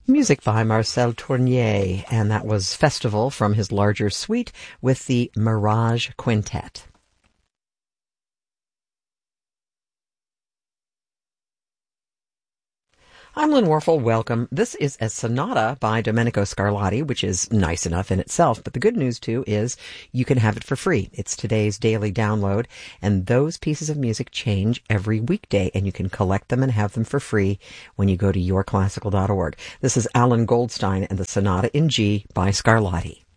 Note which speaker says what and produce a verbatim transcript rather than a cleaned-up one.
Speaker 1: Music by Marcel Tournier, and that was Festival from his larger suite with the Mirage Quintet. I'm Lynn Warfel. Welcome. This is a sonata by Domenico Scarlatti, which is nice enough in itself. But the good news, too, is you can have it for free. It's today's daily download, and those pieces of music change every weekday, and you can collect them and have them for free when you go to your classical dot org. This is Alan Goldstein and the Sonata in G by Scarlatti.